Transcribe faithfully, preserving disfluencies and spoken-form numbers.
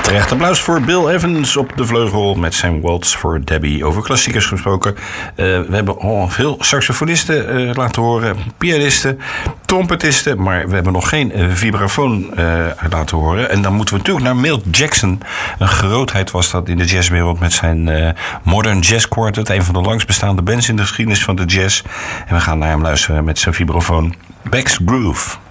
Terecht applaus voor Bill Evans op de vleugel met zijn waltz voor Debbie. Over klassiekers gesproken. Uh, we hebben al veel saxofonisten uh, laten horen, pianisten, trompetisten, maar we hebben nog geen uh, vibrafoon uh, laten horen. En dan moeten we natuurlijk naar Milt Jackson. Een grootheid was dat in de jazzwereld met zijn uh, Modern Jazz Quartet. Een van de langst bestaande bands in de geschiedenis van de jazz. En we gaan naar hem luisteren met zijn vibrafoon Beck's Groove.